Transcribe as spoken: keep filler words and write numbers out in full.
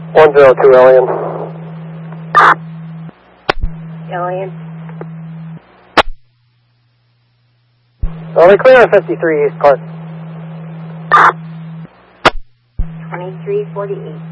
one zero two Alien. Alien. Well, they clear on fifty-three East Park. twenty-three forty-eight.